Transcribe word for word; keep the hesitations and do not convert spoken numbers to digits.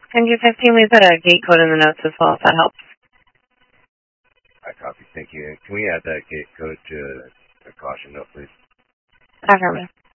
ten two fifteen, we put a gate code in the notes as well, if that helps. I copy. Thank you. Can we add that gate code to a caution note, please? Affirmative.